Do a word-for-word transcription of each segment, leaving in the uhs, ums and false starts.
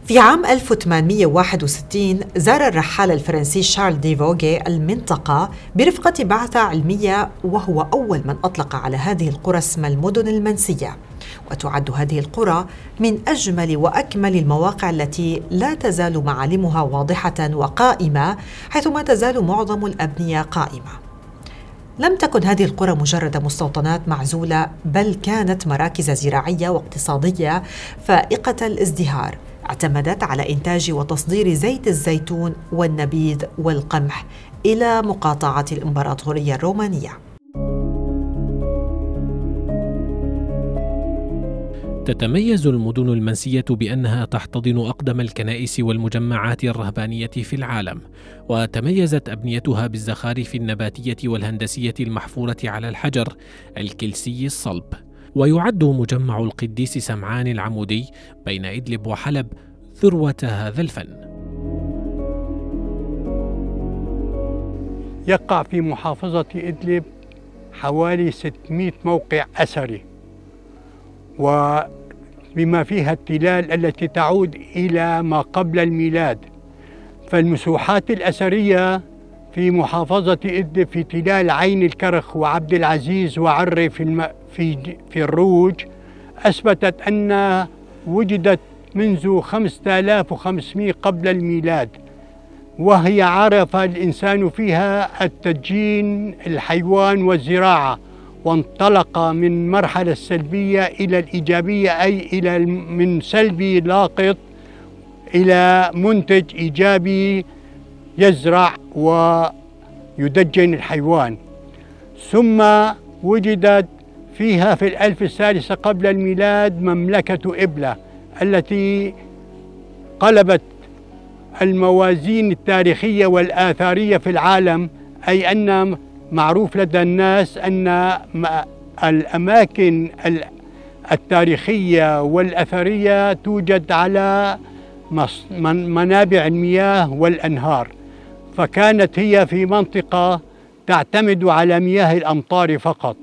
في عام ألف وثمانمئة وواحد وستين زار الرحالة الفرنسي شارل دي فوغي المنطقة برفقة بعثة علمية، وهو أول من أطلق على هذه القرى اسم المدن المنسية. وتعد هذه القرى من أجمل وأكمل المواقع التي لا تزال معالمها واضحة وقائمة، حيث ما تزال معظم الأبنية قائمة. لم تكن هذه القرى مجرد مستوطنات معزولة، بل كانت مراكز زراعية واقتصادية فائقة الازدهار، اعتمدت على إنتاج وتصدير زيت الزيتون والنبيذ والقمح إلى مقاطعة الإمبراطورية الرومانية. تتميز المدن المنسية بأنها تحتضن أقدم الكنائس والمجمعات الرهبانية في العالم، وتميزت أبنيتها بالزخارف النباتية والهندسية المحفورة على الحجر الكلسي الصلب. ويعد مجمع القديس سمعان العمودي بين إدلب وحلب ذروة هذا الفن. يقع في محافظة إدلب حوالي ستمئة موقع أثري، وبما فيها التلال التي تعود إلى ما قبل الميلاد. فالمسوحات الأثرية في محافظة إدلب في تلال عين الكرخ وعبد العزيز وعري في الم... في في الروج أثبتت أن وجدت منذ خمسة آلاف وخمسمئة قبل الميلاد، وهي عرف الإنسان فيها التدجين الحيوان والزراعة، وانطلق من مرحلة السلبية إلى الإيجابية، أي إلى من سلبي لاقط إلى منتج إيجابي يزرع ويدجن الحيوان. ثم وجدت فيها في الألف الثالثة قبل الميلاد مملكة إبلة التي قلبت الموازين التاريخية والآثارية في العالم، أي أن معروف لدى الناس أن الأماكن التاريخية والأثرية توجد على منابع المياه والأنهار، فكانت هي في منطقة تعتمد على مياه الأمطار فقط.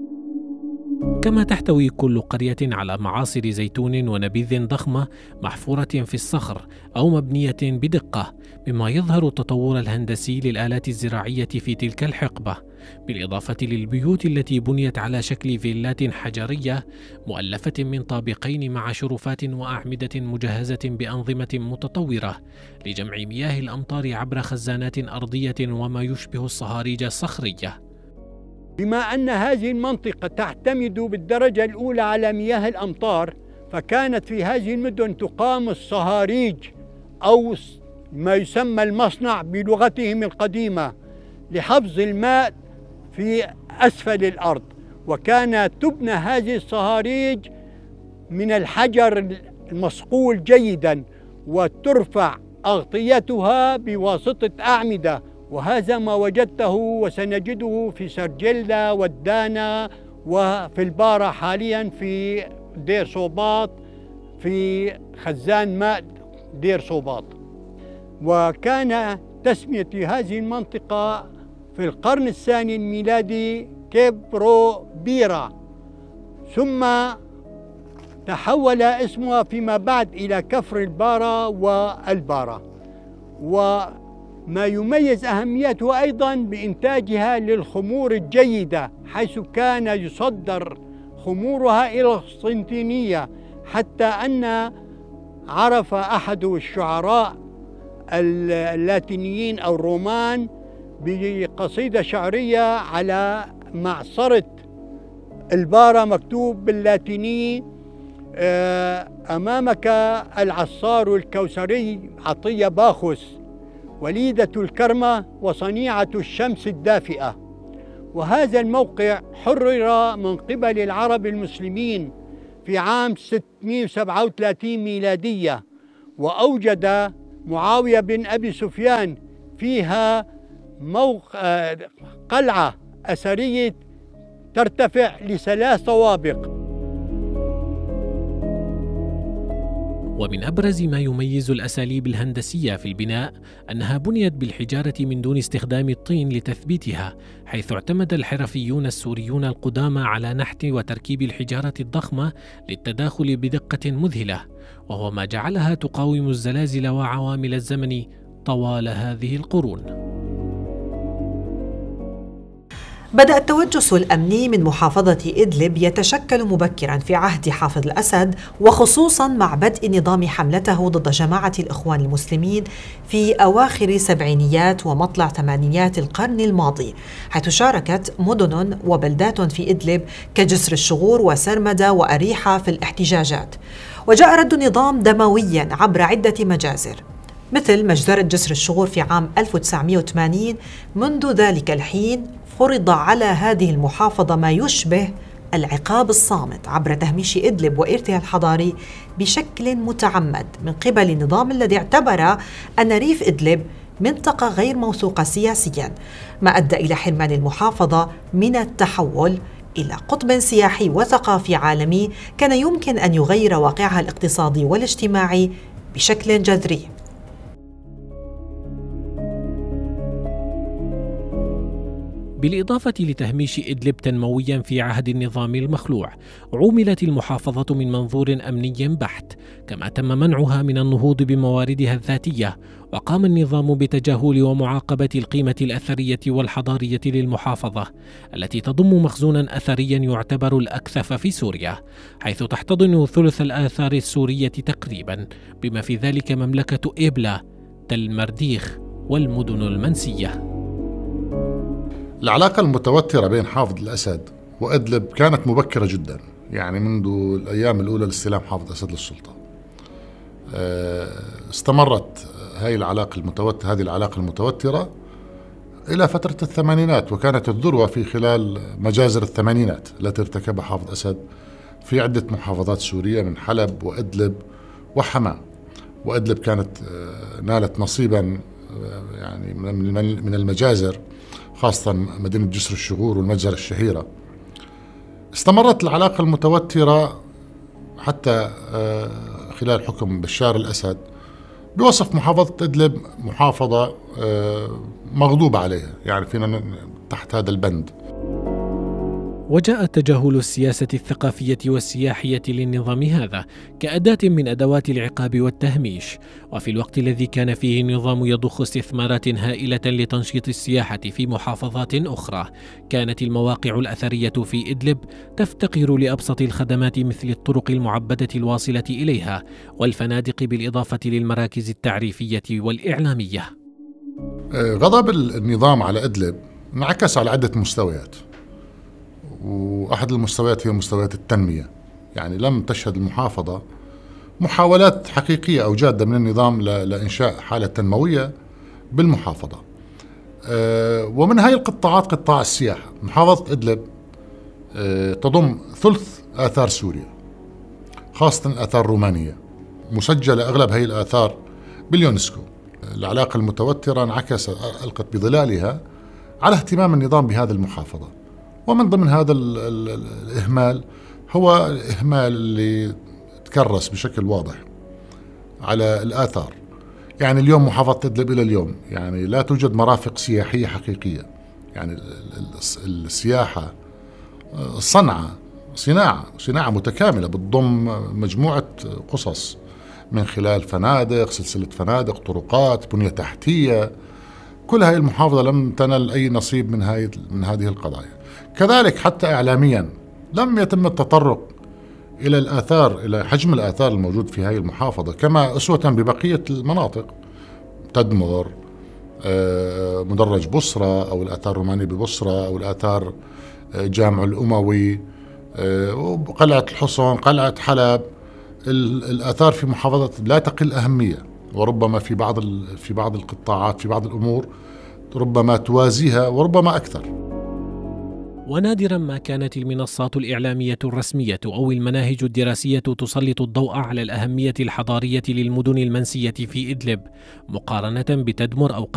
كما تحتوي كل قرية على معاصر زيتون ونبيذ ضخمة محفورة في الصخر أو مبنية بدقة، مما يظهر التطور الهندسي للآلات الزراعية في تلك الحقبة، بالإضافة للبيوت التي بنيت على شكل فيلات حجرية مؤلفة من طابقين مع شرفات وأعمدة مجهزة بأنظمة متطورة لجمع مياه الأمطار عبر خزانات أرضية وما يشبه الصهاريج الصخرية. بما أن هذه المنطقة تعتمد بالدرجة الأولى على مياه الأمطار، فكانت في هذه المدن تقام الصهاريج أو ما يسمى المصنع بلغتهم القديمة لحفظ الماء في أسفل الأرض. وكانت تبنى هذه الصهاريج من الحجر المصقول جيدا، وترفع أغطيتها بواسطة أعمدة، وهذا ما وجدته وسنجده في سرجلة والدانا وفي البارة حاليا في دير صوباط، في خزان ماء دير صوباط. وكان تسمية هذه المنطقة في القرن الثاني الميلادي كبرو بيرا، ثم تحول اسمها فيما بعد إلى كفر البارة والبارة. وما يميز أهميتها أيضا بإنتاجها للخمور الجيدة، حيث كان يصدر خمورها إلى القسطنطينية، حتى أن عرف أحد الشعراء اللاتينيين أو الرومان بقصيدة شعرية على معصرة البارة مكتوب باللاتيني: أمامك العصار الكوثري عطية باخس، وليدة الكرمة وصنيعة الشمس الدافئة. وهذا الموقع حرر من قبل العرب المسلمين في عام ستمئة وسبعة وثلاثين ميلادية، وأوجد معاوية بن أبي سفيان فيها موقع قلعة أثرية ترتفع لثلاث طوابق. ومن أبرز ما يميز الأساليب الهندسية في البناء أنها بنيت بالحجارة من دون استخدام الطين لتثبيتها، حيث اعتمد الحرفيون السوريون القدامى على نحت وتركيب الحجارة الضخمة للتداخل بدقة مذهلة، وهو ما جعلها تقاوم الزلازل وعوامل الزمن طوال هذه القرون. بدأ التوجس الأمني من محافظة إدلب يتشكل مبكراً في عهد حافظ الأسد، وخصوصاً مع بدء نظام حملته ضد جماعة الإخوان المسلمين في أواخر سبعينيات ومطلع ثمانينيات القرن الماضي، حيث شاركت مدن وبلدات في إدلب كجسر الشغور وسرمدة وأريحة في الاحتجاجات. وجاء رد النظام دموياً عبر عدة مجازر، مثل مجزرة جسر الشغور في عام ألف وتسعمائة وثمانين. منذ ذلك الحين فرض على هذه المحافظة ما يشبه العقاب الصامت عبر تهميش إدلب وإرثها الحضاري بشكل متعمد من قبل النظام الذي اعتبر أن ريف إدلب منطقة غير موثوقة سياسياً، ما أدى إلى حرمان المحافظة من التحول إلى قطب سياحي وثقافي عالمي كان يمكن أن يغير واقعها الاقتصادي والاجتماعي بشكل جذري. بالإضافة لتهميش إدلب تنمويا في عهد النظام المخلوع، عوملت المحافظة من منظور أمني بحت، كما تم منعها من النهوض بمواردها الذاتية، وقام النظام بتجاهل ومعاقبة القيمة الأثرية والحضارية للمحافظة التي تضم مخزونا أثريا يعتبر الأكثف في سوريا، حيث تحتضن ثلث الآثار السورية تقريبا، بما في ذلك مملكة إبلا، تل مرديخ والمدن المنسية. العلاقة المتوترة بين حافظ الأسد وإدلب كانت مبكرة جدا، يعني منذ الأيام الأولى لاستلام حافظ الأسد للسلطة. استمرت هذه العلاقة المتوترة هذه العلاقة المتوترة إلى فترة الثمانينات، وكانت الذروة في خلال مجازر الثمانينات التي ارتكبها حافظ الأسد في عدة محافظات سورية من حلب وإدلب وحما. وإدلب كانت نالت نصيبا يعني من المجازر، خاصة مدينة جسر الشغور والمجزرة الشهيرة. استمرت العلاقة المتوترة حتى خلال حكم بشار الأسد، بوصف محافظة إدلب محافظة مغضوب عليها، يعني فينا تحت هذا البند. وجاء تجاهل السياسة الثقافية والسياحية للنظام هذا كأداة من أدوات العقاب والتهميش، وفي الوقت الذي كان فيه النظام يضخ استثمارات هائلة لتنشيط السياحة في محافظات أخرى، كانت المواقع الأثرية في إدلب تفتقر لأبسط الخدمات مثل الطرق المعبدة الواصلة إليها والفنادق، بالإضافة للمراكز التعريفية والإعلامية. غضب النظام على إدلب انعكس على عدة مستويات، وأحد المستويات هي مستويات التنمية. يعني لم تشهد المحافظة محاولات حقيقية أو جادة من النظام لإنشاء حالة تنموية بالمحافظة. ومن هذه القطاعات قطاع السياحة. محافظة إدلب تضم ثلث آثار سوريا، خاصة الآثار الرومانية، مسجلة أغلب هذه الآثار باليونسكو. العلاقة المتوترة انعكس ألقت بظلالها على اهتمام النظام بهذه المحافظة، ومن ضمن هذا ال ال الإهمال هو الإهمال اللي تكرس بشكل واضح على الآثار. يعني اليوم محافظة إدلب إلى اليوم يعني لا توجد مرافق سياحية حقيقية. يعني السياحة صنعة صناعة صناعة متكاملة بتضم مجموعة قصص من خلال فنادق، سلسلة فنادق، طرقات، بنية تحتية. كل هذه المحافظة لم تنل أي نصيب من هذه من هذه القضايا. كذلك حتى إعلاميا لم يتم التطرق إلى الآثار، إلى حجم الآثار الموجود في هذه المحافظة كما أسوة ببقية المناطق، تدمر، مدرج بصرة أو الآثار الرومانية ببصرة أو الآثار جامع الأموي، قلعة الحصن، قلعة حلب. الآثار في محافظة لا تقل أهمية، وربما في بعض في بعض القطاعات في بعض الأمور ربما توازيها وربما أكثر. ونادرا ما كانت المنصات الإعلامية الرسمية أو المناهج الدراسية تسلط الضوء على الأهمية الحضارية للمدن المنسية في إدلب مقارنة بتدمر أو